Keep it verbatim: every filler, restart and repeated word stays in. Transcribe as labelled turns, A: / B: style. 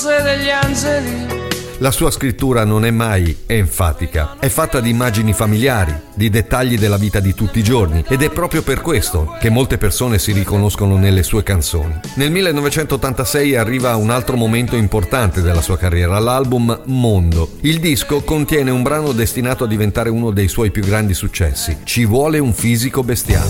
A: degli angeli.
B: La sua scrittura non è mai enfatica, è fatta di immagini familiari, di dettagli della vita di tutti i giorni, ed è proprio per questo che molte persone si riconoscono nelle sue canzoni. Nel millenovecentottantasei arriva un altro momento importante della sua carriera, l'album Mondo. Il disco contiene un brano destinato a diventare uno dei suoi più grandi successi, Ci vuole un fisico bestiale.